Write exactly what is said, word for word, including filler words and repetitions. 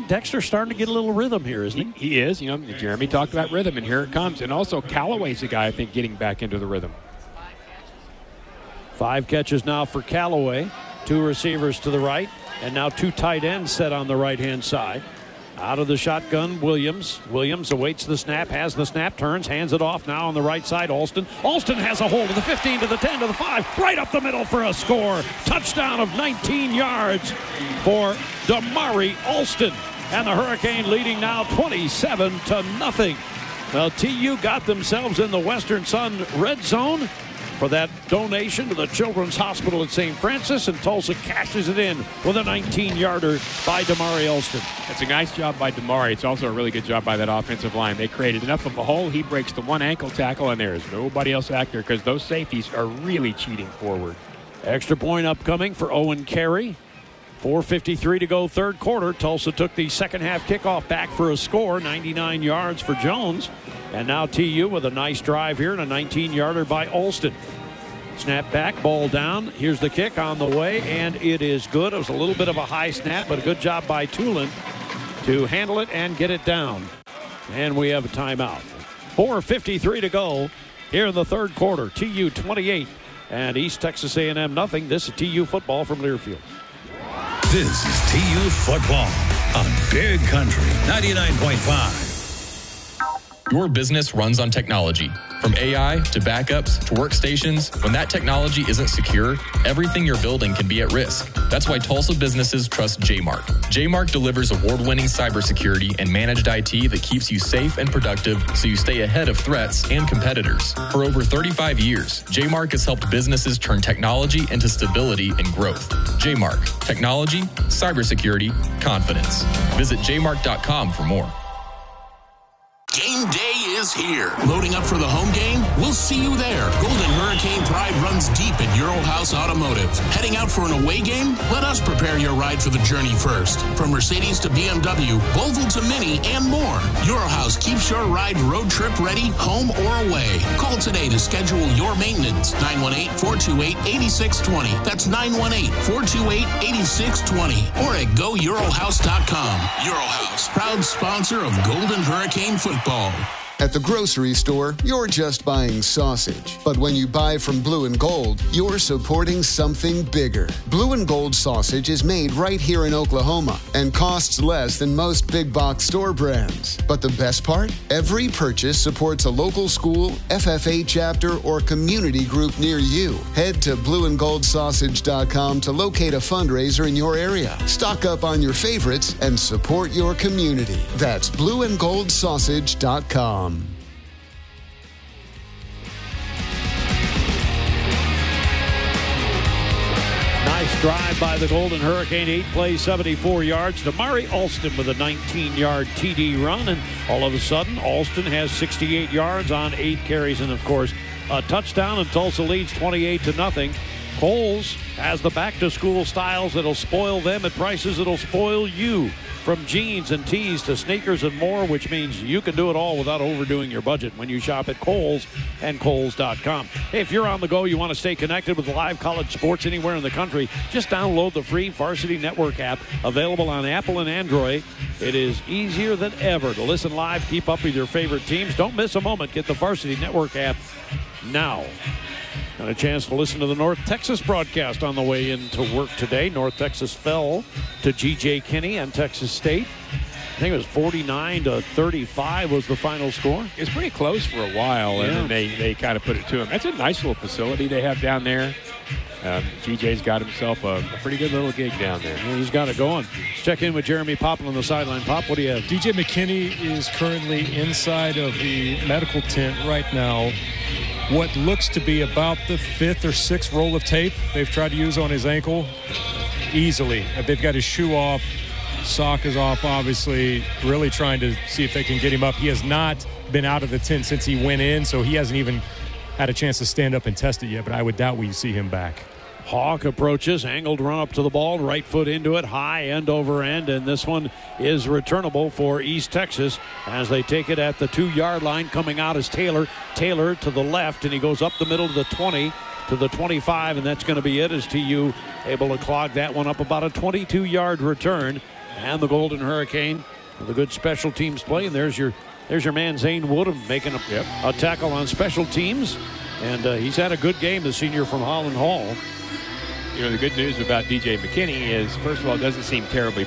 Dexter's starting to get a little rhythm here, isn't he? He is. You know, Jeremy talked about rhythm, and here it comes. And also, Callaway's the guy, I think, getting back into the rhythm. Five catches now for Callaway. Two receivers to the right, and now two tight ends set on the right-hand side. Out of the shotgun, Williams. Williams awaits the snap, has the snap, turns, hands it off now on the right side. Alston. Alston has a hold of the fifteen to the ten to the five, right up the middle for a score. Touchdown of nineteen yards for Damari Alston. And the Hurricane leading now twenty-seven to nothing. Well, T U got themselves in the Western Sun red zone for that donation to the Children's Hospital at Saint Francis, and Tulsa cashes it in with a nineteen-yarder by Damari Alston. It's a nice job by Damari. It's also a really good job by that offensive line. They created enough of a hole. He breaks the one ankle tackle, and there is nobody else back there because those safeties are really cheating forward. Extra point upcoming for Owen Carey. four fifty-three to go, third quarter. Tulsa took the second half kickoff back for a score, ninety-nine yards for Jones. And now T U with a nice drive here and a nineteen-yarder by Alston. Snap back, ball down. Here's the kick on the way, and it is good. It was a little bit of a high snap, but a good job by Tulin to handle it and get it down. And we have a timeout. four fifty-three to go here in the third quarter. T U twenty-eight and East Texas A and M nothing. This is T U football from Learfield. This is T U football on Big Country ninety-nine point five. Your business runs on technology. From A I to backups to workstations, when that technology isn't secure, everything you're building can be at risk. That's why Tulsa businesses trust J-Mark. J-Mark delivers award-winning cybersecurity and managed I T that keeps you safe and productive so you stay ahead of threats and competitors. For over thirty-five years, J-Mark has helped businesses turn technology into stability and growth. J-Mark. Technology, cybersecurity, confidence. Visit j mark dot com for more. Game day is here. Loading up for the home game? We'll see you there. Golden Hurricane pride runs deep at Euro House Automotive. Heading out for an away game? Let us prepare your ride for the journey first. From Mercedes to B M W, Volvo to Mini, and more. Euro House keeps your ride road trip ready, home or away. Call today to schedule your maintenance. nine one eight, four two eight, eight six two zero. That's nine one eight, four two eight, eight six two zero. Or at go euro house dot com. Euro House, proud sponsor of Golden Hurricane football. At the grocery store, you're just buying sausage. But when you buy from Blue and Gold, you're supporting something bigger. Blue and Gold sausage is made right here in Oklahoma and costs less than most big box store brands. But the best part? Every purchase supports a local school, F F A chapter, or community group near you. Head to blue and gold sausage dot com to locate a fundraiser in your area. Stock up on your favorites and support your community. That's blue and gold sausage dot com. Nice drive by the Golden Hurricane. Eight plays, seventy-four yards. Damari Alston with a nineteen-yard T D run. And all of a sudden, Alston has sixty-eight yards on eight carries. And, of course, a touchdown. And Tulsa leads twenty-eight to nothing. Kohl's has the back-to-school styles that'll spoil them at prices that'll spoil you. From jeans and tees to sneakers and more, which means you can do it all without overdoing your budget when you shop at Kohl's and Kohl's dot com. Hey, if you're on the go, you want to stay connected with live college sports anywhere in the country, just download the free Varsity Network app available on Apple and Android. It is easier than ever to listen live, keep up with your favorite teams. Don't miss a moment. Get the Varsity Network app now. And a chance to listen to the North Texas broadcast on the way into work today. North Texas fell to G J Kinney and Texas State. I think it was forty-nine to thirty-five was the final score. It was pretty close for a while, yeah. And then they, they kind of put it to him. That's a nice little facility they have down there. Um, G J's got himself a, a pretty good little gig down there. Yeah, he's got it going. Let's check in with Jeremy Poppin on the sideline. Pop, what do you have? D J McKinney is currently inside of the medical tent right now. What looks to be about the fifth or sixth roll of tape they've tried to use on his ankle easily. They've got his shoe off. Sock is off, obviously, really trying to see if they can get him up. He has not been out of the tent since he went in, so he hasn't even had a chance to stand up and test it yet, but I would doubt we see him back. Hawk approaches, angled run up to the ball, right foot into it, high end over end, and this one is returnable for East Texas as they take it at the two-yard line. Coming out is Taylor. Taylor to the left, and he goes up the middle to the twenty, to the twenty-five, and that's going to be it as T U able to clog that one up. About a twenty-two-yard return. And the Golden Hurricane with a good special teams play. And there's your there's your man Zane Woodham making a, Yep. a tackle on special teams. And uh, he's had a good game, the senior from Holland Hall. You know, the good news about D J McKinney is, first of all, it doesn't seem terribly